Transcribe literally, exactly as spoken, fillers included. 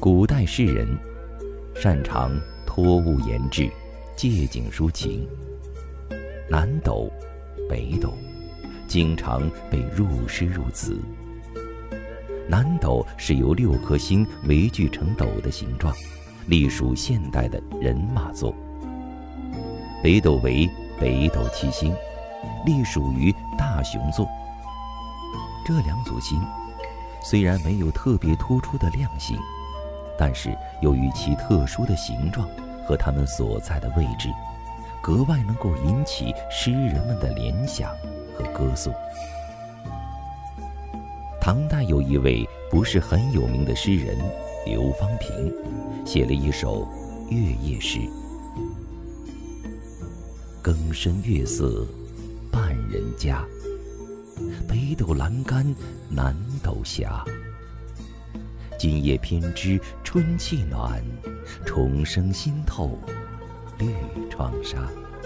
古代诗人，擅长托物言志，借景抒情。南斗、北斗经常被入诗入词。南斗是由六颗星围聚成斗的形状，隶属现代的人马座。北斗为北斗七星，隶属于大熊座。这两组星虽然没有特别突出的亮性，但是由于其特殊的形状和它们所在的位置，格外能够引起诗人们的联想和歌颂。唐代有一位不是很有名的诗人刘方平，写了一首月夜诗：更深月色半人家，北斗阑干南斗斜。今夜偏知春气暖，重生新透绿窗纱。